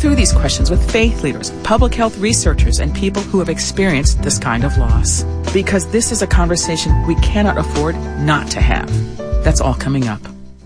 through these questions with faith leaders, public health researchers, and people who have experienced this kind of loss. Because this is a conversation we cannot afford not to have. That's all coming up.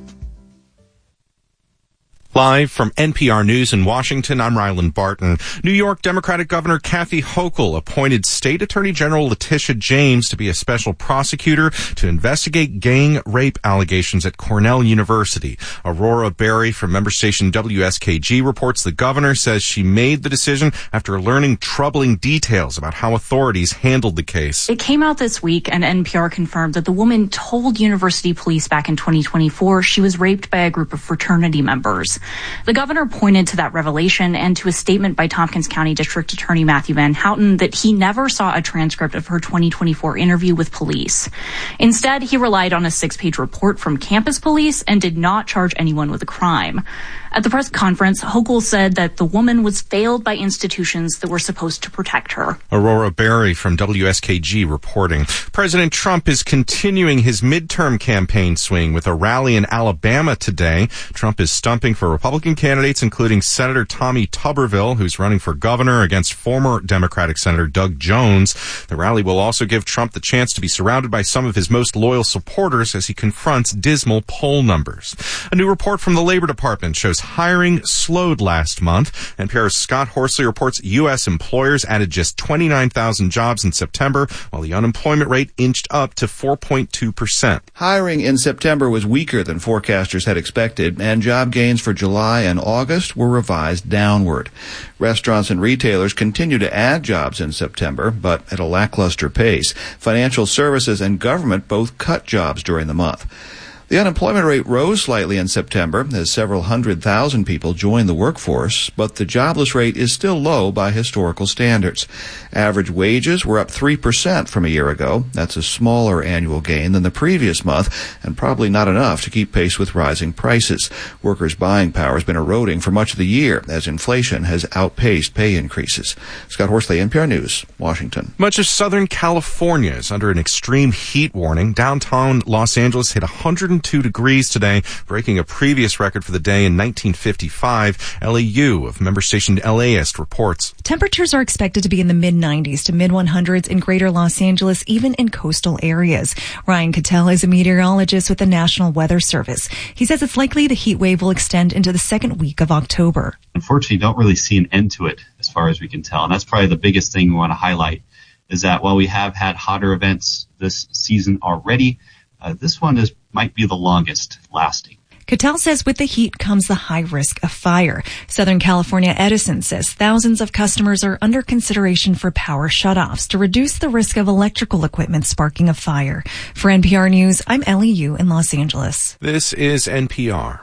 Live from NPR News in Washington, I'm Ryland Barton. New York Democratic Governor Kathy Hochul appointed State Attorney General Letitia James to be a special prosecutor to investigate gang rape allegations at Cornell University. Aurora Berry from member station WSKG reports the governor says she made the decision after learning troubling details about how authorities handled the case. It came out this week, and NPR confirmed that the woman told university police back in 2024 she was raped by a group of fraternity members. The governor pointed to that revelation and to a statement by Tompkins County District Attorney Matthew Van Houten that he never saw a transcript of her 2024 interview with police. Instead, he relied on a 6-page report from campus police and did not charge anyone with a crime. At the press conference, Hochul said that the woman was failed by institutions that were supposed to protect her. Aurora Berry from WSKG reporting. President Trump is continuing his midterm campaign swing with a rally in Alabama today. Trump is stumping for Republican candidates, including Senator Tommy Tuberville, who's running for governor against former Democratic Senator Doug Jones. The rally will also give Trump the chance to be surrounded by some of his most loyal supporters as he confronts dismal poll numbers. A new report from the Labor Department shows hiring slowed last month. NPR's Scott Horsley reports U.S. employers added just 29,000 jobs in September, while the unemployment rate inched up to 4.2%. Hiring in September was weaker than forecasters had expected, and job gains for July and August were revised downward. Restaurants and retailers continue to add jobs in September, but at a lackluster pace. Financial services and government both cut jobs during the month. The unemployment rate rose slightly in September as several 100,000 people joined the workforce, but the jobless rate is still low by historical standards. Average wages were up 3% from a year ago. That's a smaller annual gain than the previous month, and probably not enough to keep pace with rising prices. Workers' buying power has been eroding for much of the year as inflation has outpaced pay increases. Scott Horsley, NPR News, Washington. Much of Southern California is under an extreme heat warning. Downtown Los Angeles hit 102 degrees today, breaking a previous record for the day in 1955. LAU of member station LAist reports. Temperatures are expected to be in the mid-90s to mid-100s in greater Los Angeles, even in coastal areas. Ryan Cattell is a meteorologist with the National Weather Service. He says it's likely the heat wave will extend into the second week of October. Unfortunately, don't really see an end to it as far as we can tell. And that's probably the biggest thing we want to highlight is that while we have had hotter events this season already, this one might be the longest lasting. Cattell says with the heat comes the high risk of fire. Southern California Edison says thousands of customers are under consideration for power shutoffs to reduce the risk of electrical equipment sparking a fire. For NPR News, I'm Ellie Yu in Los Angeles. This is NPR.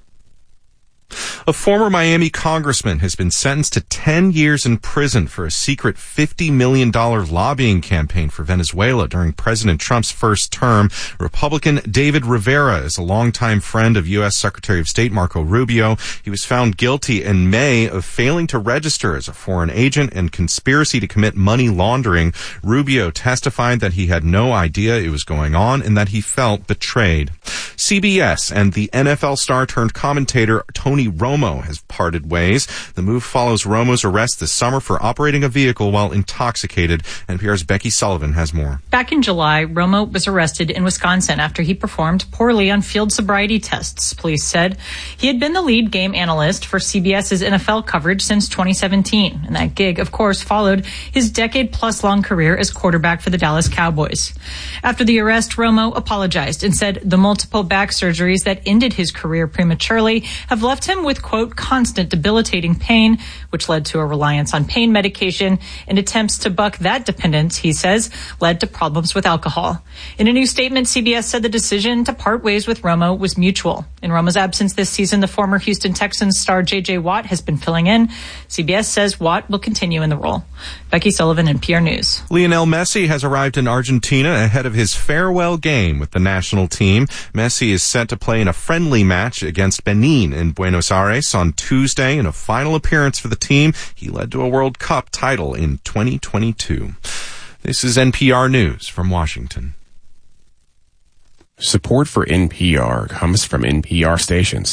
A former Miami congressman has been sentenced to 10 years in prison for a secret $50 million lobbying campaign for Venezuela during President Trump's first term. Republican David Rivera is a longtime friend of U.S. Secretary of State Marco Rubio. He was found guilty in May of failing to register as a foreign agent and conspiracy to commit money laundering. Rubio testified that he had no idea it was going on and that he felt betrayed. CBS and the NFL star turned commentator Tony Romo has parted ways. The move follows Romo's arrest this summer for operating a vehicle while intoxicated. NPR's Becky Sullivan has more. Back in July, Romo was arrested in Wisconsin after he performed poorly on field sobriety tests, police said. He had been the lead game analyst for CBS's NFL coverage since 2017, and that gig, of course, followed his decade-plus long career as quarterback for the Dallas Cowboys. After the arrest, Romo apologized and said the multiple back surgeries that ended his career prematurely have left him with, quote, constant debilitating pain, which led to a reliance on pain medication, and attempts to buck that dependence, he says, led to problems with alcohol. In a new statement, CBS said the decision to part ways with Romo was mutual. In Romo's absence this season, the former Houston Texans star J.J. Watt has been filling in. CBS says Watt will continue in the role. Becky Sullivan, NPR News. Lionel Messi has arrived in Argentina ahead of his farewell game with the national team. Messi is set to play in a friendly match against Benin in Buenos Aires on Tuesday in a final appearance for the team. He led to a World Cup title in 2022. This is NPR News from Washington. Support for NPR comes from NPR stations.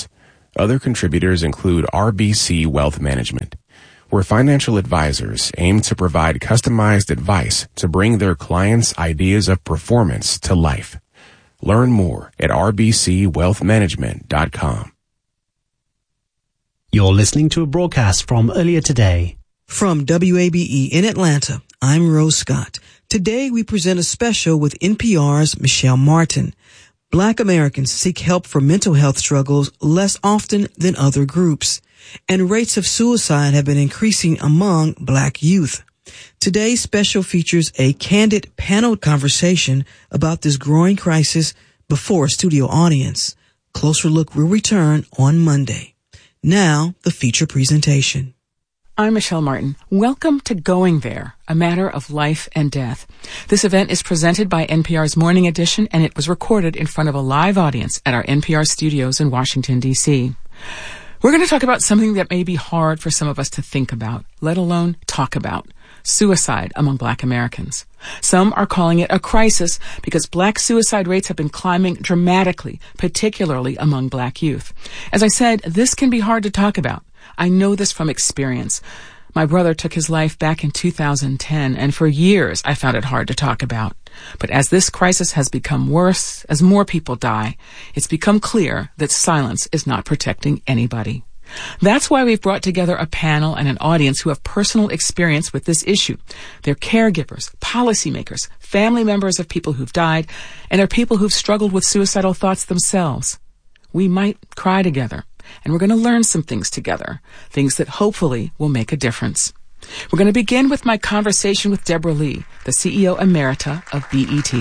Other contributors include RBC Wealth Management, where financial advisors aim to provide customized advice to bring their clients' ideas of performance to life. Learn more at rbcwealthmanagement.com. You're listening to a broadcast from earlier today. From WABE in Atlanta, I'm Rose Scott. Today we present a special with NPR's Michelle Martin. Black Americans seek help for mental health struggles less often than other groups, and rates of suicide have been increasing among Black youth. Today's special features a candid panel conversation about this growing crisis before a studio audience. Closer Look will return on Monday. Now, the feature presentation. I'm Michelle Martin. Welcome to Going There, a matter of life and death. This event is presented by NPR's Morning Edition, and it was recorded in front of a live audience at our NPR studios in Washington, D.C. We're going to talk about something that may be hard for some of us to think about, let alone talk about: suicide among Black Americans. Some are calling it a crisis because Black suicide rates have been climbing dramatically, particularly among Black youth. As I said, this can be hard to talk about. I know this from experience. My brother took his life back in 2010, and for years I found it hard to talk about. But as this crisis has become worse, as more people die, it's become clear that silence is not protecting anybody. That's why we've brought together a panel and an audience who have personal experience with this issue. They're caregivers, policymakers, family members of people who've died, and they're people who've struggled with suicidal thoughts themselves. We might cry together, and we're going to learn some things together, things that hopefully will make a difference. We're going to begin with my conversation with Deborah Lee, the CEO Emerita of BET.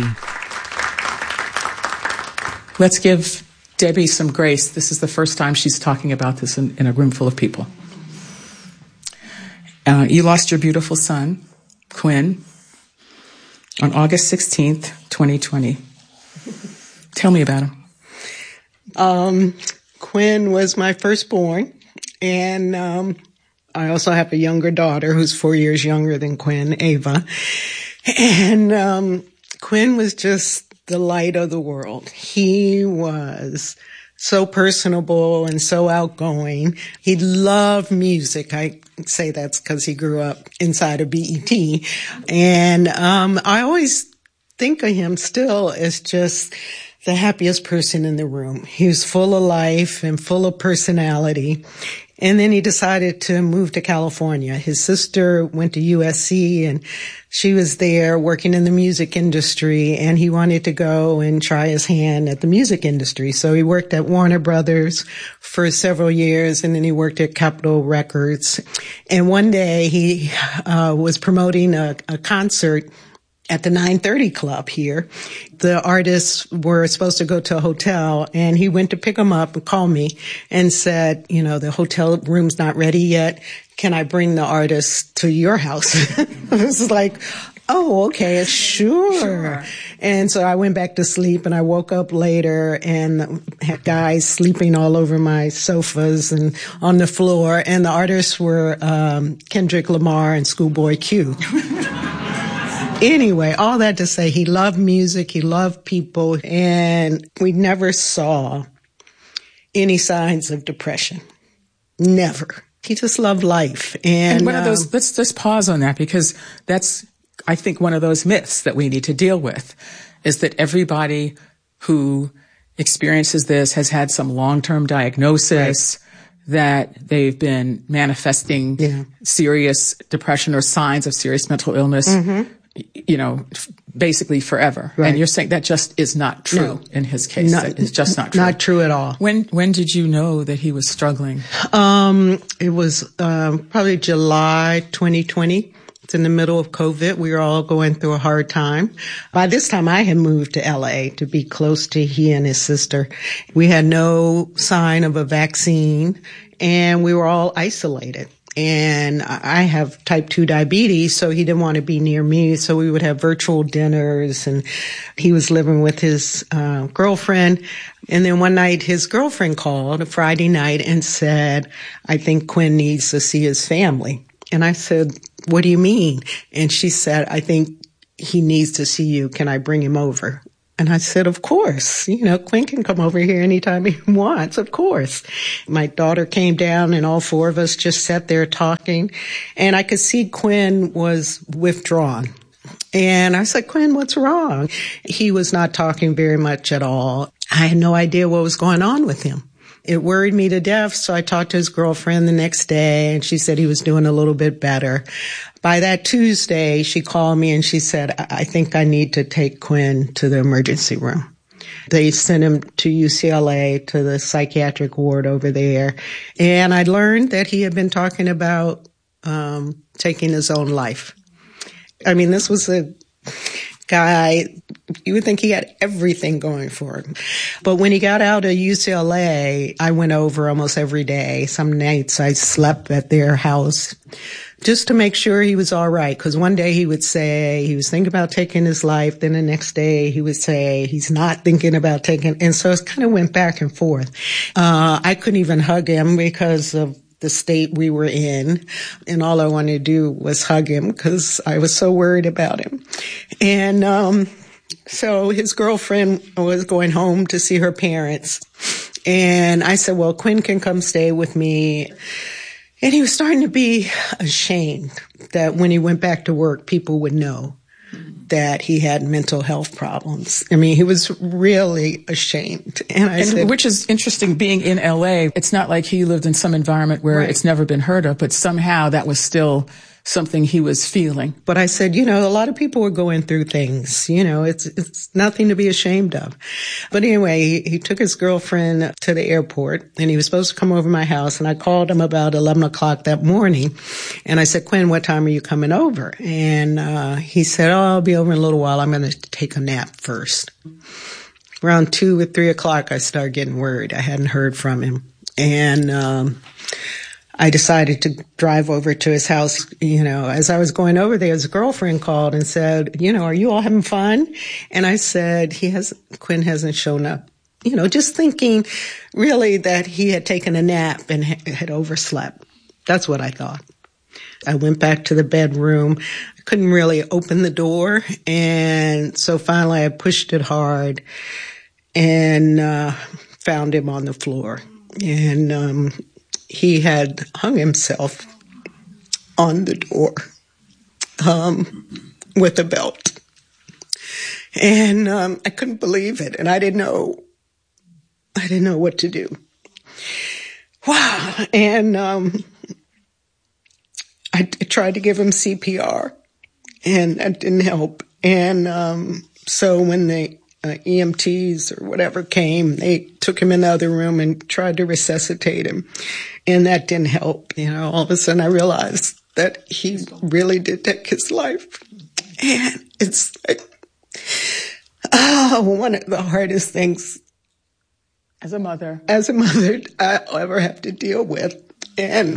Let's give Debbie some grace. This is the first time she's talking about this in a room full of people. You lost your beautiful son, Quinn, on August 16th, 2020. Tell me about him. Quinn was my firstborn, and I also have a younger daughter who's 4 years younger than Quinn, Ava. And Quinn was just the light of the world. He was so personable and so outgoing. He loved music. I say that's because he grew up inside of BET. And I always think of him still as just the happiest person in the room. He was full of life and full of personality. And then he decided to move to California. His sister went to USC, and she was there working in the music industry, and he wanted to go and try his hand at the music industry. So he worked at Warner Brothers for several years, and then he worked at Capitol Records. And one day he was promoting a concert at the 930 Club here. The artists were supposed to go to a hotel, and he went to pick them up and called me and said, you know, the hotel room's not ready yet. Can I bring the artists to your house? I was like, oh, okay, sure. And so I went back to sleep, and I woke up later and had guys sleeping all over my sofas and on the floor. And the artists were Kendrick Lamar and Schoolboy Q. Anyway, all that to say, he loved music, he loved people, and we never saw any signs of depression. Never. He just loved life. And one of those, let's just pause on that, because that's, I think, one of those myths that we need to deal with, is that everybody who experiences this has had some long-term diagnosis, that they've been manifesting serious depression or signs of serious mental illness. You know, basically forever. Right. And you're saying that just is not true in his case. It's just not true. Not true at all. When did you know that he was struggling? It was probably July 2020. It's in the middle of COVID. We were all going through a hard time. By this time, I had moved to LA to be close to he and his sister. We had no sign of a vaccine, and we were all isolated. And I have type 2 diabetes, so he didn't want to be near me. So we would have virtual dinners, and he was living with his girlfriend. And then one night his girlfriend called, a Friday night, and said, I think Quinn needs to see his family. And I said, what do you mean? And she said, I think he needs to see you. Can I bring him over? And I said, of course, Quinn can come over here anytime he wants, of course. My daughter came down and all four of us just sat there talking, and I could see Quinn was withdrawn. And I said, Quinn, what's wrong? He was not talking very much at all. I had no idea what was going on with him. It worried me to death, so I talked to his girlfriend the next day, and she said he was doing a little bit better. By that Tuesday, she called me and she said, I think I need to take Quinn to the emergency room. They sent him to UCLA, to the psychiatric ward over there, and I learned that he had been talking about taking his own life. I mean, this was a guy, you would think he had everything going for him. But when he got out of UCLA, I went over almost every day. Some nights I slept at their house just to make sure he was all right. Because one day he would say he was thinking about taking his life. Then the next day he would say he's not thinking about taking. And so it kind of went back and forth. I couldn't even hug him because of the state we were in, and all I wanted to do was hug him because I was so worried about him. And so his girlfriend was going home to see her parents, and I said, well, Quinn can come stay with me. And he was starting to be ashamed that when he went back to work, people would know that he had mental health problems. I mean, he was really ashamed. And I said, which is interesting, being in LA, it's not like he lived in some environment where it's never been heard of, but somehow that was still something he was feeling. But I said, a lot of people were going through things, it's nothing to be ashamed of. But anyway, he took his girlfriend to the airport, and he was supposed to come over to my house, and I called him about 11 o'clock that morning. And I said, Quinn, what time are you coming over? And he said, I'll be over in a little while. I'm going to take a nap first. Around 2 or 3 o'clock, I started getting worried. I hadn't heard from him. And I decided to drive over to his house. As I was going over there, his girlfriend called and said, are you all having fun? And I said, Quinn hasn't shown up. Just thinking really that he had taken a nap and had overslept. That's what I thought. I went back to the bedroom. I couldn't really open the door. And so finally I pushed it hard and found him on the floor. And he had hung himself on the door with a belt. And I couldn't believe it. And I didn't know what to do. Wow. And I tried to give him CPR, and that didn't help. And so when the EMTs or whatever came, they took him in the other room and tried to resuscitate him. And that didn't help. All of a sudden I realized that he really did take his life. And it's like, one of the hardest things as a mother I'll ever have to deal with. And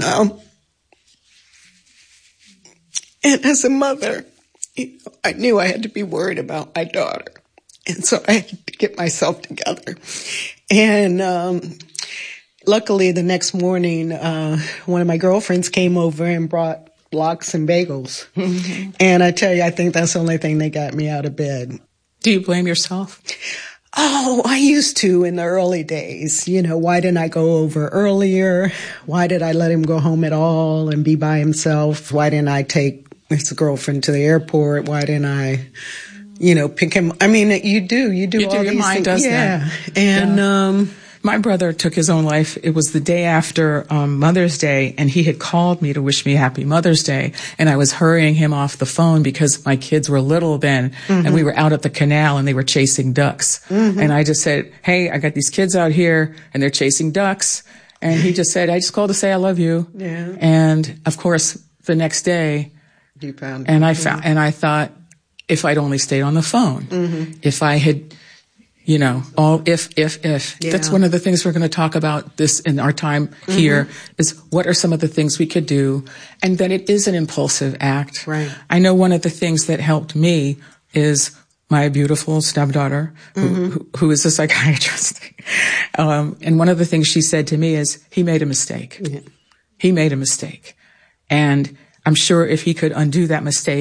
as a mother, I knew I had to be worried about my daughter. And so I had to get myself together. And luckily, the next morning, one of my girlfriends came over and brought blocks and bagels. Mm-hmm. And I tell you, I think that's the only thing that got me out of bed. Do you blame yourself? Oh, I used to in the early days. Why didn't I go over earlier? Why did I let him go home at all and be by himself? Why didn't I take his girlfriend to the airport? Why didn't I pick him? I mean, you do all these things. Your mind does that. And, my brother took his own life. It was the day after Mother's Day, and he had called me to wish me Happy Mother's Day, and I was hurrying him off the phone because my kids were little then, mm-hmm. and we were out at the canal, and they were chasing ducks. Mm-hmm. And I just said, hey, I got these kids out here, and they're chasing ducks. And he just said, I just called to say I love you. Yeah. And, of course, the next day, you found and I thought, if I'd only stayed on the phone, mm-hmm. if I had... if. Yeah. That's one of the things we're going to talk about this in our time here, mm-hmm. is what are some of the things we could do, and that it is an impulsive act. Right. I know one of the things that helped me is my beautiful stepdaughter, mm-hmm. who is a psychiatrist. And one of the things she said to me is, he made a mistake. Yeah. He made a mistake. And I'm sure if he could undo that mistake,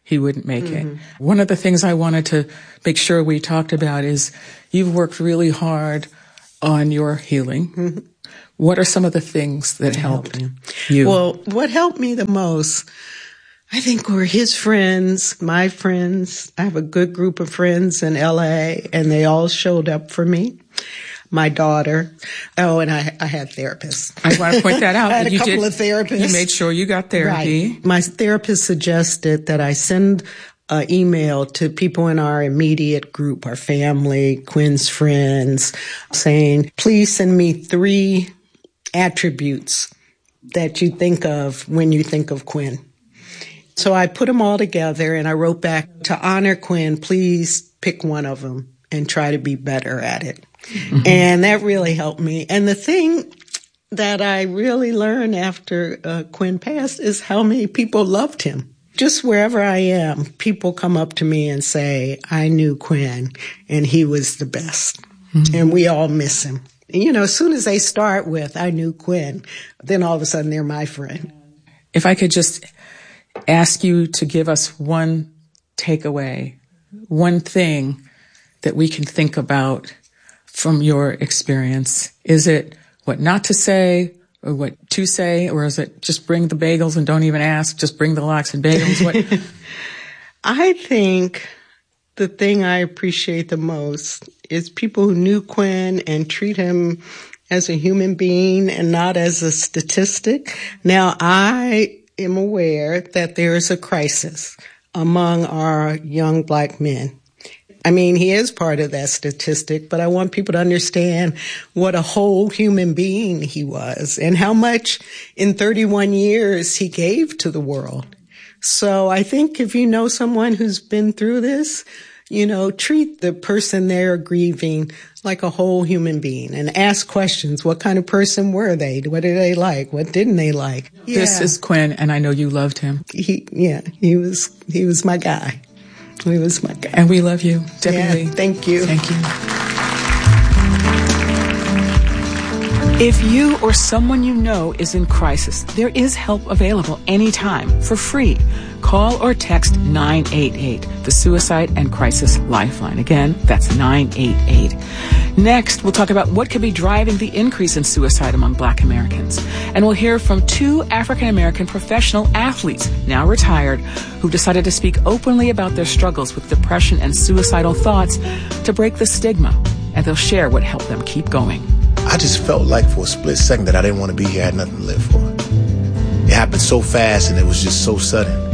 he wouldn't make it. One of the things I wanted to make sure we talked about is you've worked really hard on your healing. What are some of the things that helped you? Well, what helped me the most, I think, were his friends, my friends. I have a good group of friends in LA, and they all showed up for me. My daughter. Oh, and I had therapists. I want to point that out. I had a couple of therapists. You made sure you got therapy. Right. My therapist suggested that I send an email to people in our immediate group, our family, Quinn's friends, saying, please send me 3 attributes that you think of when you think of Quinn. So I put them all together and I wrote back, to honor Quinn, please pick one of them and try to be better at it. And that really helped me. And the thing that I really learned after Quinn passed is how many people loved him. Just wherever I am, people come up to me and say, I knew Quinn and he was the best. And we all miss him. You know, as soon as they start with, I knew Quinn, then all of a sudden they're my friend. If I could just ask you to give us one takeaway, one thing that we can think about from your experience. Is it what not to say or what to say, or is it just bring the bagels and don't even ask, just bring the lox and bagels? What? I think the thing I appreciate the most is people who knew Quinn and treat him as a human being and not as a statistic. Now, I am aware that there is a crisis among our young Black men. I mean, he is part of that statistic, but I want people to understand what a whole human being he was and how much in 31 years he gave to the world. So I think if you know someone who's been through this, you know, treat the person they're grieving like a whole human being and ask questions. What kind of person were they? What did they like? What didn't they like? Yeah. This is Quinn, and I know you loved him. He was my guy. He was my guy. And we love you, definitely. Yeah, thank you. Thank you. If you or someone you know is in crisis, there is help available anytime for free. Call or text 988, the Suicide and Crisis Lifeline. Again, that's 988. Next, we'll talk about what could be driving the increase in suicide among Black Americans. And we'll hear from 2 African-American professional athletes, now retired, who decided to speak openly about their struggles with depression and suicidal thoughts to break the stigma. And they'll share what helped them keep going. I just felt like for a split second that I didn't want to be here. I had nothing to live for. It happened so fast and it was just so sudden.